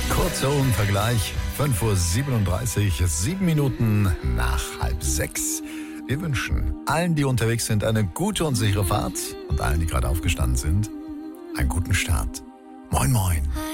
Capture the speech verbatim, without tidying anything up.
Kurzer Vergleich, fünf Uhr siebenunddreißig, sieben Minuten nach halb sechs. Wir wünschen allen, die unterwegs sind, eine gute und sichere Fahrt und allen, die gerade aufgestanden sind, einen guten Start. Moin, moin.